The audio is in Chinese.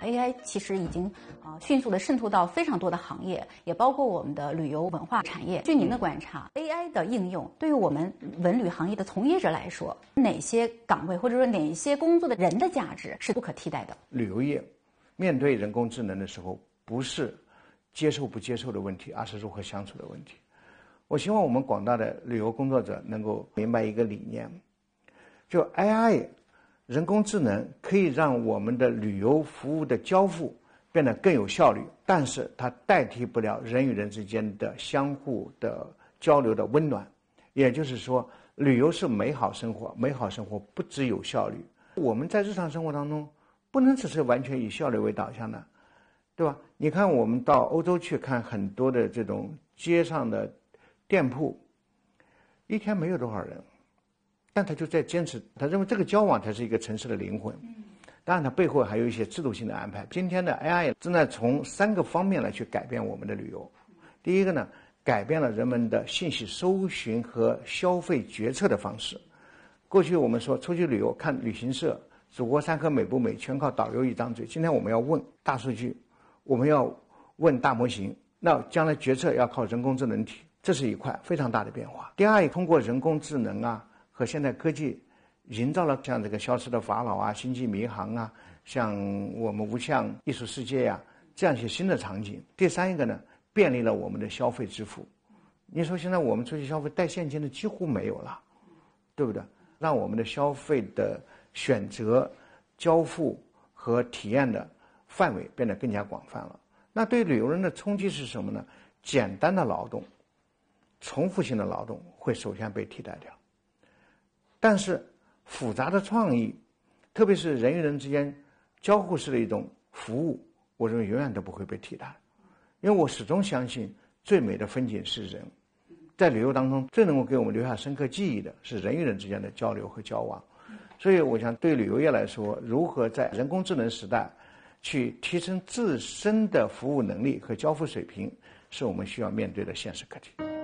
AI 其实已经迅速的渗透到非常多的行业，也包括我们的旅游文化产业。据您的观察，AI 的应用对于我们文旅行业的从业者来说，哪些岗位或者说哪些工作的人的价值是不可替代的？ 旅游业面对人工智能的时候，不是接受不接受的问题，而是如何相处的问题。我希望我们广大的旅游工作者能够明白一个理念，就 AI 人工智能可以让我们的旅游服务的交付变得更有效率，但是它代替不了人与人之间的相互的交流的温暖。也就是说，旅游是美好生活，美好生活不只有效率。我们在日常生活当中不能只是完全以效率为导向的，对吧？你看我们到欧洲去看很多的这种街上的店铺，一天没有多少人，但他就在坚持，他认为这个交往才是一个城市的灵魂。当然它背后还有一些制度性的安排。今天的 AI 正在从3个方面来去改变我们的旅游。第一个呢，改变了人们的信息搜寻和消费决策的方式。过去我们说出去旅游看旅行社祖国山河美不美，全靠导游一张嘴。今天我们要问大数据，我们要问大模型，那将来决策要靠人工智能体，这是一块非常大的变化。第二，通过人工智能和现代科技，营造了像这个消失的法老星际迷航像我们无相艺术世界这样一些新的场景。第三一个呢，便利了我们的消费支付。你说现在我们出去消费带现金的几乎没有了，对不对？让我们的消费的选择、交付和体验的范围变得更加广泛了。那对旅游人的冲击是什么呢？简单的劳动、重复性的劳动会首先被替代掉，但是复杂的创意，特别是人与人之间交互式的一种服务，我认为永远都不会被替代。因为我始终相信最美的风景是人，在旅游当中最能够给我们留下深刻记忆的是人与人之间的交流和交往。所以我想对旅游业来说，如何在人工智能时代去提升自身的服务能力和交付水平，是我们需要面对的现实课题。